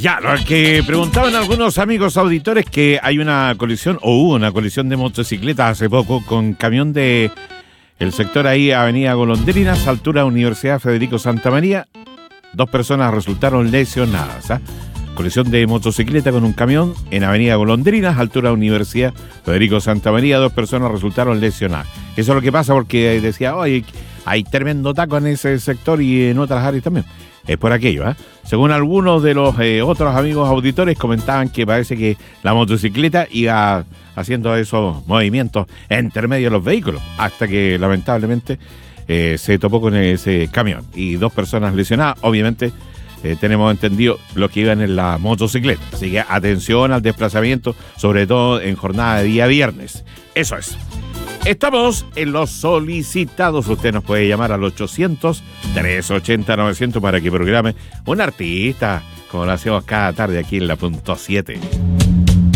Ya, lo que preguntaban algunos amigos auditores que hay una colisión, o hubo una colisión de motocicletas hace poco con camión de el sector ahí, Avenida Golondrinas, altura Universidad Federico Santa María. 2 personas resultaron lesionadas, ¿eh? Colisión de motocicleta con un camión en Avenida Golondrinas, altura Universidad Federico Santa María. 2 personas resultaron lesionadas. Eso es lo que pasa porque decía, oye, hay tremendo taco en ese sector y en otras áreas también. Es por aquello, ¿eh? Según algunos de los otros amigos auditores, comentaban que parece que la motocicleta iba haciendo esos movimientos entre medio de los vehículos, hasta que lamentablemente se topó con ese camión y 2 personas lesionadas. Obviamente tenemos entendido los que iban en la motocicleta, así que atención al desplazamiento, sobre todo en jornada de día viernes. Eso es. Estamos en los solicitados. Usted nos puede llamar al 800-380-900 para que programe un artista, como lo hacemos cada tarde aquí en la punto 7.